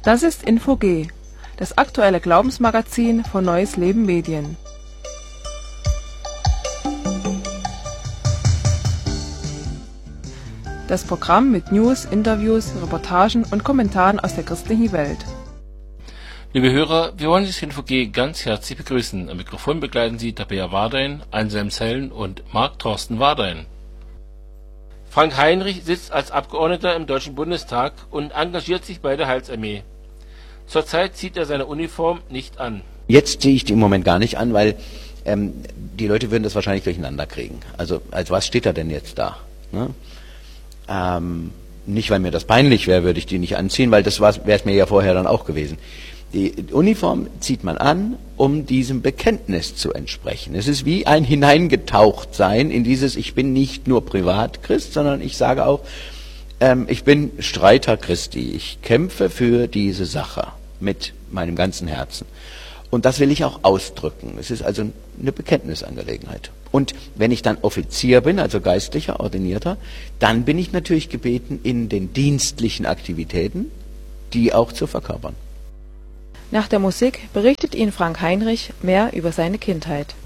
Das ist Info-G, das aktuelle Glaubensmagazin von Neues Leben Medien. Das Programm mit News, Interviews, Reportagen und Kommentaren aus der christlichen Welt. Liebe Hörer, wir wollen das Info-G ganz herzlich begrüßen. Am Mikrofon begleiten Sie Tabea Wardein, Anselm Zellen und Marc Thorsten Wardein. Frank Heinrich sitzt als Abgeordneter im Deutschen Bundestag und engagiert sich bei der Heilsarmee. Zurzeit zieht er seine Uniform nicht an. Jetzt ziehe ich die im Moment gar nicht an, weil die Leute würden das wahrscheinlich durcheinander kriegen. Also als was steht er denn jetzt da? Ne? Nicht, weil mir das peinlich wäre, würde ich die nicht anziehen, weil das wäre es mir ja vorher dann auch gewesen. Die Uniform zieht man an, um diesem Bekenntnis zu entsprechen. Es ist wie ein Hineingetauchtsein in dieses, ich bin nicht nur Privatchrist, sondern ich sage auch, ich bin Streiter Christi. Ich kämpfe für diese Sache mit meinem ganzen Herzen. Und das will ich auch ausdrücken. Es ist also eine Bekenntnisangelegenheit. Und wenn ich dann Offizier bin, also Geistlicher, Ordinierter, dann bin ich natürlich gebeten, in den dienstlichen Aktivitäten die auch zu verkörpern. Nach der Musik berichtet Ihnen Frank Heinrich mehr über seine Kindheit.